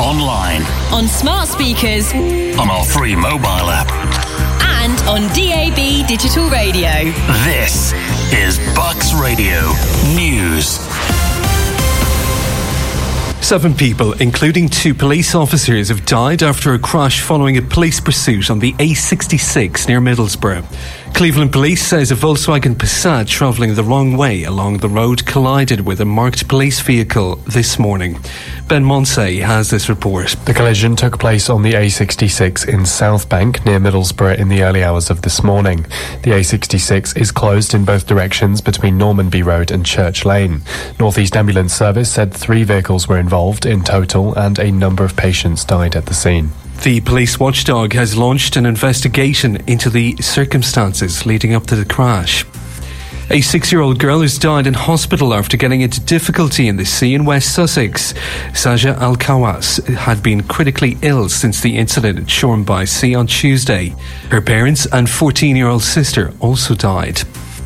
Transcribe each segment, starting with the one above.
online, on smart speakers, on our free mobile app, and on DAB digital radio. This is Bucks Radio News. 7 people, including 2 police officers, have died after a crash following a police pursuit on the A66 near Middlesbrough. Cleveland Police says a Volkswagen Passat travelling the wrong way along the road collided with a marked police vehicle this morning. Ben Monsey has this report. The collision took place on the A66 in South Bank near Middlesbrough in the early hours of this morning. The A66 is closed in both directions between Normanby Road and Church Lane. North East Ambulance Service said 3 vehicles were involved in total and a number of patients died at the scene. The police watchdog has launched an investigation into the circumstances leading up to the crash. A 6-year-old girl has died in hospital after getting into difficulty in the sea in West Sussex. Saja Al-Kawas had been critically ill since the incident at Shoreham by Sea on Tuesday. Her parents and 14-year-old sister also died.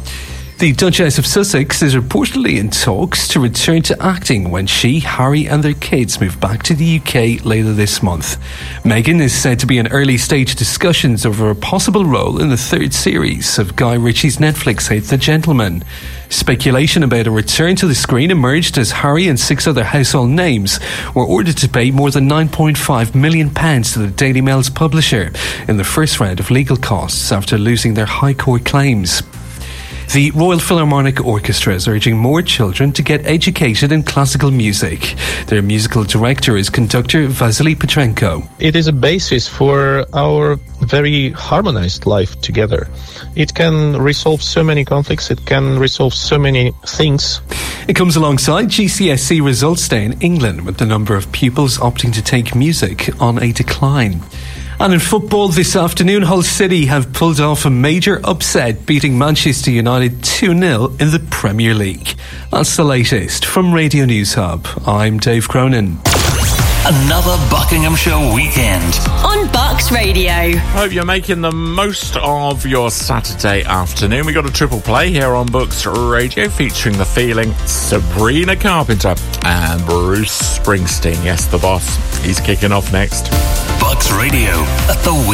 The Duchess of Sussex is reportedly in talks to return to acting when she, Harry and their kids move back to the UK later this month. Meghan is said to be in early stage discussions over a possible role in the 3rd series of Guy Ritchie's Netflix hit The Gentleman. Speculation about a return to the screen emerged as Harry and 6 other household names were ordered to pay more than £9.5 million to the Daily Mail's publisher in the first round of legal costs after losing their High Court claims. The Royal Philharmonic Orchestra is urging more children to get educated in classical music. Their musical director is conductor Vasily Petrenko. It is a basis for our very harmonized life together. It can resolve so many conflicts, it can resolve so many things. It comes alongside GCSE results day in England, with the number of pupils opting to take music on a decline. And in football this afternoon, Hull City have pulled off a major upset, beating Manchester United 2-0 in the Premier League. That's the latest from Radio News Hub. I'm Dave Cronin. Another Buckinghamshire weekend on Bucks Radio. Hope you're making the most of your Saturday afternoon. We got a triple play here on Bucks Radio featuring The Feeling, Sabrina Carpenter and Bruce Springsteen. Yes, the boss. He's kicking off next. Bucks Radio at the